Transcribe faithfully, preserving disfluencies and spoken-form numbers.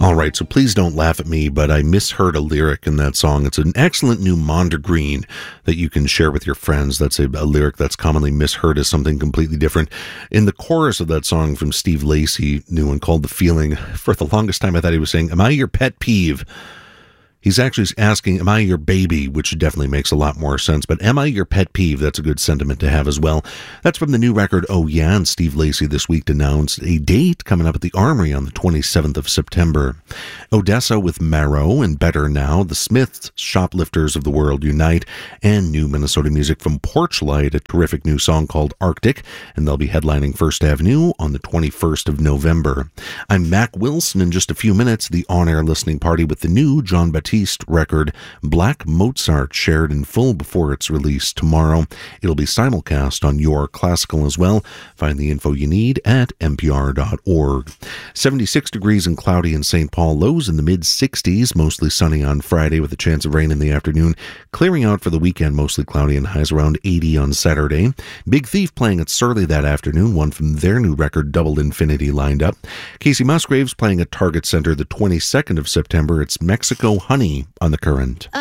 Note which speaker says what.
Speaker 1: All right, so please don't laugh at me, but I misheard a lyric in that song. It's an excellent new Mondegreen that you can share with your friends. That's a, a lyric that's commonly misheard as something completely different. In the chorus of that song from Steve Lacy, new one called The Feeling, for the longest time I thought he was saying, "Am I your pet peeve?" He's actually asking, am I your baby? Which definitely makes a lot more sense. But am I your pet peeve? That's a good sentiment to have as well. That's from the new record, Oh Yeah, and Steve Lacy this week announced a date coming up at the Armory on the twenty-seventh of September. Odessa with Marrow and Better Now, the Smiths, Shoplifters of the World Unite, and new Minnesota music from Porchlight, a terrific new song called Arctic, and they'll be headlining First Avenue on the twenty-first of November. I'm Mac Wilson. In just a few minutes, the on-air listening party with the new John Baptiste record Black Mozart, shared in full before its release tomorrow. It'll be simulcast on Your Classical as well. Find the info you need at n p r dot org. seventy-six degrees and cloudy in Saint Paul, lows in the mid sixties, mostly sunny on Friday with a chance of rain in the afternoon. Clearing out for the weekend, mostly cloudy and highs around eighty on Saturday. Big Thief playing at Surly that afternoon, one from their new record Double Infinity lined up. Casey Musgraves playing at Target Center the twenty-second of September. It's Mexico Honey on The Current.